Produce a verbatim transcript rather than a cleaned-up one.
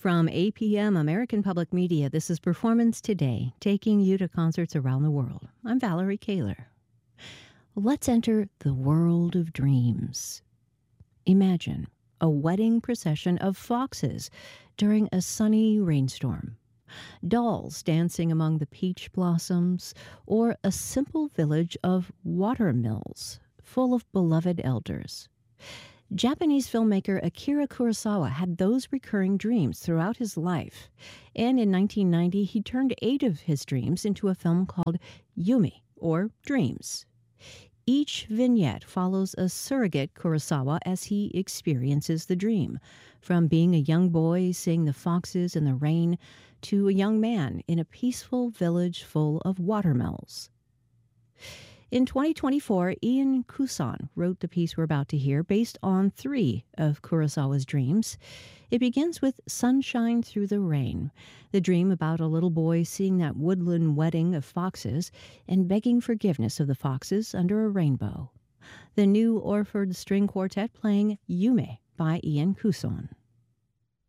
From A P M American Public Media, this is Performance Today, taking you to concerts around the world. I'm Valerie Kaler. Let's enter the world of dreams. Imagine a wedding procession of foxes during a sunny rainstorm, dolls dancing among the peach blossoms, or a simple village of water mills full of beloved elders. Japanese filmmaker Akira Kurosawa had those recurring dreams throughout his life, and in nineteen ninety he turned eight of his dreams into a film called Yumi, or Dreams. Each vignette follows a surrogate Kurosawa as he experiences the dream, from being a young boy seeing the foxes in the rain to a young man in a peaceful village full of watermills. In twenty twenty-four, Ian Couson wrote the piece we're about to hear based on three of Kurosawa's dreams. It begins with Sunshine Through the Rain, the dream about a little boy seeing that woodland wedding of foxes and begging forgiveness of the foxes under a rainbow. The new Orford String Quartet playing Yume by Ian Couson.